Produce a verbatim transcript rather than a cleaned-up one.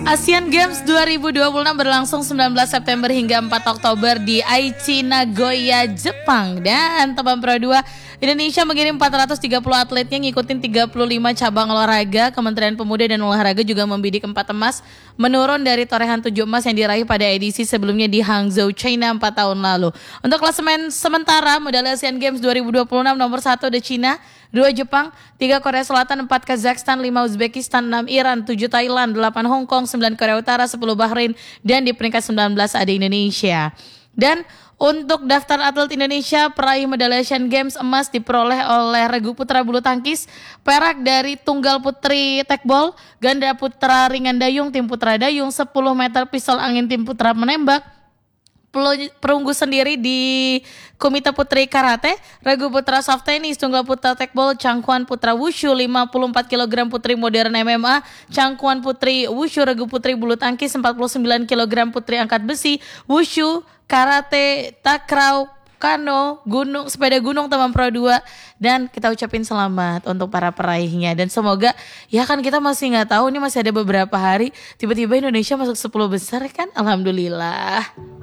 Asian Games dua ribu dua puluh enam berlangsung sembilan belas September hingga empat Oktober di Aichi, Nagoya, Jepang. Dan Teman Pro dua, Indonesia mengirim empat ratus tiga puluh atletnya ngikutin tiga puluh lima cabang olahraga. Kementerian Pemuda dan Olahraga juga membidik empat emas, menurun dari torehan tujuh emas yang diraih pada edisi sebelumnya di Hangzhou, China empat tahun lalu. Untuk klasemen sementara, medali Asian Games dua ribu dua puluh enam nomor satu ada Cina, dua Jepang, tiga Korea Selatan, empat Kazakhstan, lima Uzbekistan, enam Iran, tujuh Thailand, delapan Hong Kong, sembilan Korea Utara, sepuluh Bahrain, dan di peringkat sembilan belas ada Indonesia. Dan untuk daftar atlet Indonesia peraih medali Asian Games, emas diperoleh oleh regu putra bulu tangkis, perak dari tunggal putri tekbol, ganda putra ringan dayung tim putra dayung, sepuluh meter pistol angin tim putra menembak, perunggu sendiri di Komite Putri Karate, regu putra soft tennis, tunggal putra tekbol, cangkuan putra wushu, lima puluh empat kilogram putri modern M M A, cangkuan putri wushu, regu putri bulu tangkis, empat puluh sembilan kilogram putri angkat besi, wushu, karate, takraw, kano, gunung, sepeda gunung Teman Pro dua. Dan kita ucapin selamat untuk para peraihnya. Dan semoga, ya kan kita masih gak tahu, ini masih ada beberapa hari, tiba-tiba Indonesia masuk sepuluh besar kan, alhamdulillah.